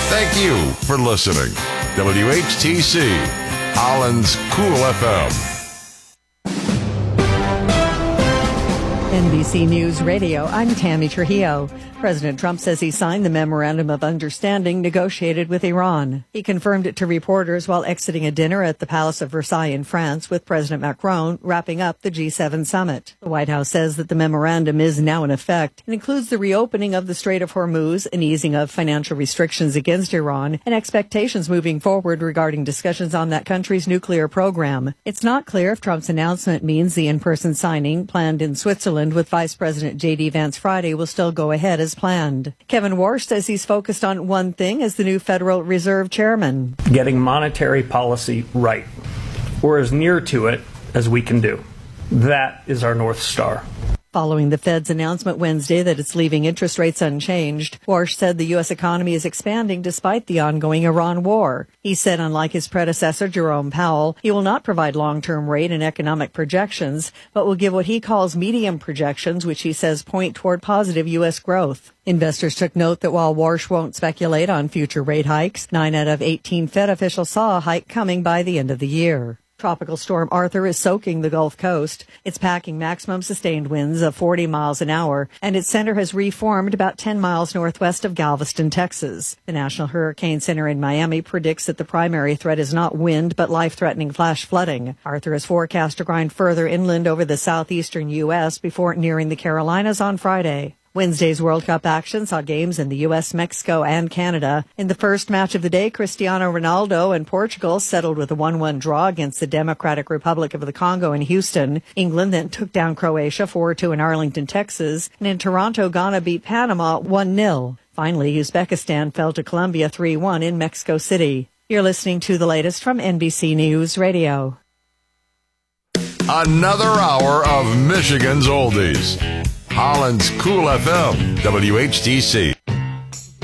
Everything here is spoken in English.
Thank you for listening. WHTC, Holland's Cool FM. NBC News Radio, I'm Tammy Trujillo. President Trump says he signed the Memorandum of Understanding negotiated with Iran. He confirmed it to reporters while exiting a dinner at the Palace of Versailles in France with President Macron, wrapping up the G7 summit. The White House says that the memorandum is now in effect and includes the reopening of the Strait of Hormuz, an easing of financial restrictions against Iran, and expectations moving forward regarding discussions on that country's nuclear program. It's not clear if Trump's announcement means the in-person signing planned in Switzerland with Vice President J.D. Vance Friday will still go ahead as planned. Kevin Warsh says he's focused on one thing as the new Federal Reserve Chairman. Getting monetary policy right, or as near to it as we can do. That is our North Star. Following the Fed's announcement Wednesday that it's leaving interest rates unchanged, Warsh said the U.S. economy is expanding despite the ongoing Iran war. He said, unlike his predecessor, Jerome Powell, he will not provide long-term rate and economic projections, but will give what he calls medium projections, which he says point toward positive U.S. growth. Investors took note that while Warsh won't speculate on future rate hikes, 9 out of 18 Fed officials saw a hike coming by the end of the year. Tropical storm Arthur is soaking the Gulf Coast. It's packing maximum sustained winds of 40 miles an hour, and its center has reformed about 10 miles northwest of Galveston, Texas. The National Hurricane Center in Miami predicts that the primary threat is not wind, but life-threatening flash flooding. Arthur is forecast to grind further inland over the southeastern U.S. before nearing the Carolinas on Friday. Wednesday's World Cup action saw games in the U.S., Mexico, and Canada. In the first match of the day, Cristiano Ronaldo and Portugal settled with a 1-1 draw against the Democratic Republic of the Congo in Houston. England then took down Croatia 4-2 in Arlington, Texas. And in Toronto, Ghana beat Panama 1-0. Finally, Uzbekistan fell to Colombia 3-1 in Mexico City. You're listening to the latest from NBC News Radio. Another hour of Michigan's Oldies. Holland's Cool FM, WHTC.